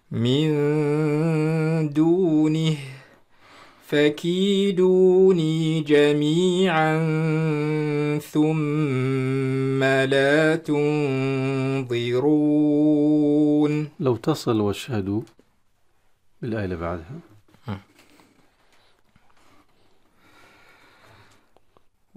من دونه فكيدوني جميعا ثم لا تنظرون. لو تصل والشهد بالآية اللي بعدها.